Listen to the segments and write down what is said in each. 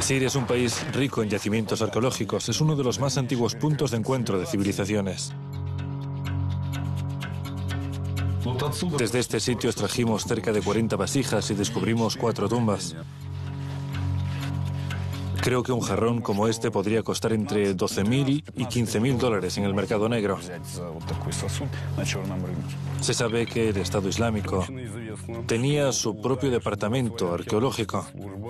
Siria es un país rico en yacimientos arqueológicos. Es uno de los más antiguos puntos de encuentro de civilizaciones. Desde este sitio extrajimos cerca de 40 vasijas y descubrimos 4 tumbas. Creo que un jarrón como este podría costar entre 12.000 y 15.000 dólares en el mercado negro. Se sabe que el Estado Islámico tenía su propio departamento arqueológico.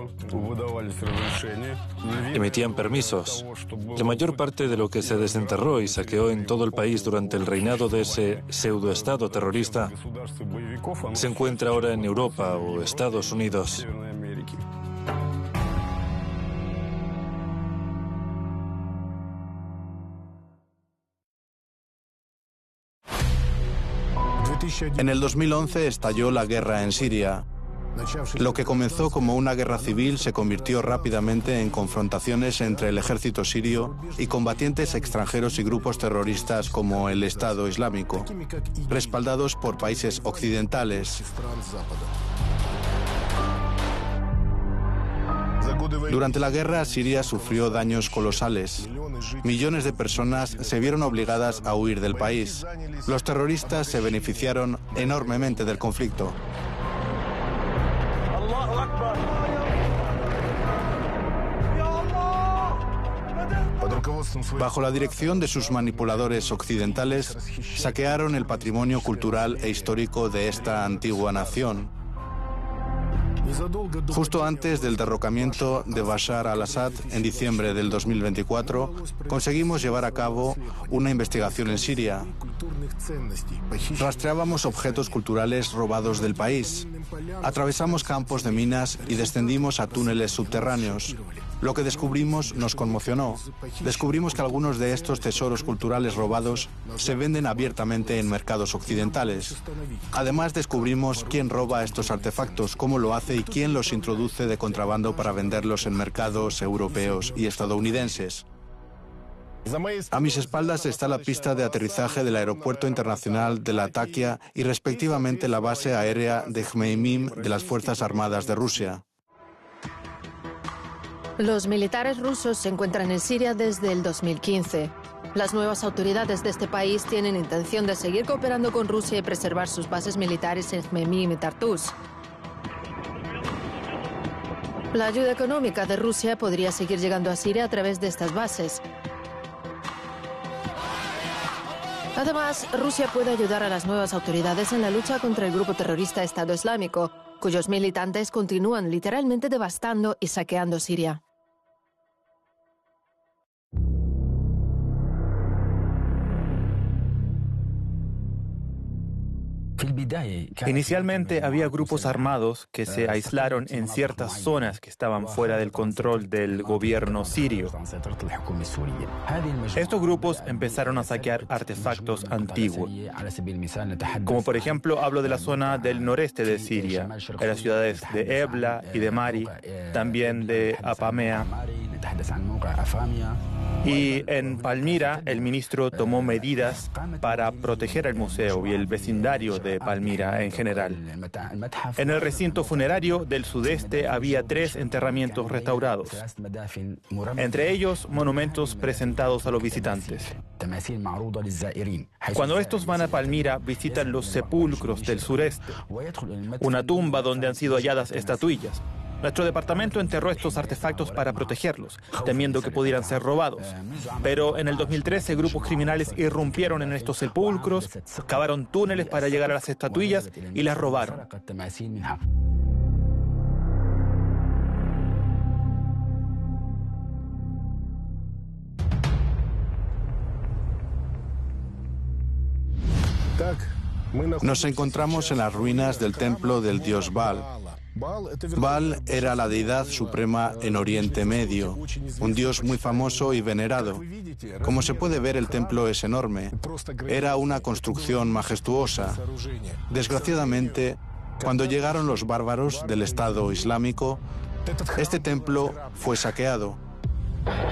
Emitían permisos. La mayor parte de lo que se desenterró y saqueó en todo el país durante el reinado de ese pseudoestado terrorista se encuentra ahora en Europa o Estados Unidos. En el 2011 estalló la guerra en Siria. Lo que comenzó como una guerra civil se convirtió rápidamente en confrontaciones entre el ejército sirio y combatientes extranjeros y grupos terroristas como el Estado Islámico, respaldados por países occidentales. Durante la guerra, Siria sufrió daños colosales. Millones de personas se vieron obligadas a huir del país. Los terroristas se beneficiaron enormemente del conflicto. Bajo la dirección de sus manipuladores occidentales, saquearon el patrimonio cultural e histórico de esta antigua nación. Justo antes del derrocamiento de Bashar al-Assad en diciembre del 2024, conseguimos llevar a cabo una investigación en Siria. Rastreábamos objetos culturales robados del país, atravesamos campos de minas y descendimos a túneles subterráneos. Lo que descubrimos nos conmocionó. Descubrimos que algunos de estos tesoros culturales robados se venden abiertamente en mercados occidentales. Además, descubrimos quién roba estos artefactos, cómo lo hace y quién los introduce de contrabando para venderlos en mercados europeos y estadounidenses. A mis espaldas está la pista de aterrizaje del Aeropuerto Internacional de Latakia y respectivamente la base aérea de Khmeimim de las Fuerzas Armadas de Rusia. Los militares rusos se encuentran en Siria desde el 2015. Las nuevas autoridades de este país tienen intención de seguir cooperando con Rusia y preservar sus bases militares en Khmeimim y Tartus. La ayuda económica de Rusia podría seguir llegando a Siria a través de estas bases. Además, Rusia puede ayudar a las nuevas autoridades en la lucha contra el grupo terrorista Estado Islámico, cuyos militantes continúan literalmente devastando y saqueando Siria. Inicialmente había grupos armados que se aislaron en ciertas zonas que estaban fuera del control del gobierno sirio. Estos grupos empezaron a saquear artefactos antiguos. Como por ejemplo, hablo de la zona del noreste de Siria, en las ciudades de Ebla y de Mari, también de Apamea. Y en Palmira, el ministro tomó medidas para proteger el museo y el vecindario de Palmira en general. En el recinto funerario del sudeste había 3 enterramientos restaurados, entre ellos monumentos presentados a los visitantes. Cuando estos van a Palmira, visitan los sepulcros del sureste, una tumba donde han sido halladas estatuillas. Nuestro departamento enterró estos artefactos para protegerlos, temiendo que pudieran ser robados. Pero en el 2013 grupos criminales irrumpieron en estos sepulcros, cavaron túneles para llegar a las estatuillas y las robaron. Nos encontramos en las ruinas del templo del dios Baal. Baal era la deidad suprema en Oriente Medio, un dios muy famoso y venerado. Como se puede ver, el templo es enorme. Era una construcción majestuosa. Desgraciadamente, cuando llegaron los bárbaros del Estado Islámico, este templo fue saqueado.